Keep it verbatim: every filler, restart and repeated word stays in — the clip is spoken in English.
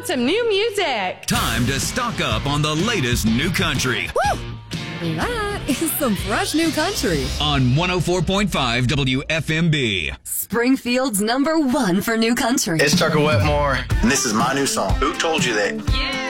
some new music. Time to stock up on the latest new country. Woo! That is some fresh new country. On one oh four point five W F M B. Springfield's number one for new country. It's Tucker Wetmore, and this is my new song, Who Told You That? Yeah.